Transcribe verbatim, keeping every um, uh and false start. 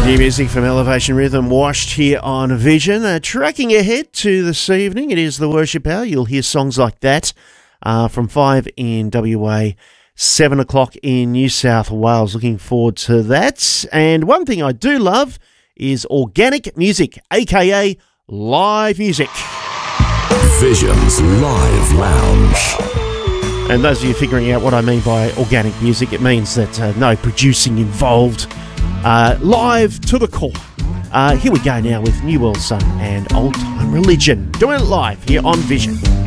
New music from Elevation Rhythm washed here on Vision. Uh, tracking ahead to this evening, it is the Worship Hour. You'll hear songs like that uh, from five in W A, seven o'clock in New South Wales. Looking forward to that. And one thing I do love is organic music, aka live music. Vision's Live Lounge. And those of you figuring out what I mean by organic music, it means that uh, no producing involved. Uh, live to the core. Uh, here we go now with New World Sun and Old Time Religion. Doing it live here on Vision.